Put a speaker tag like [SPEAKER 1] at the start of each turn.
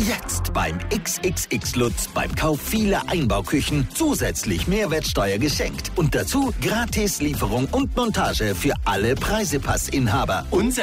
[SPEAKER 1] Jetzt beim XXX Lutz beim Kauf vieler Einbauküchen zusätzlich Mehrwertsteuer geschenkt. Und dazu Gratis-Lieferung und Montage für alle Preisepassinhaber.
[SPEAKER 2] Unser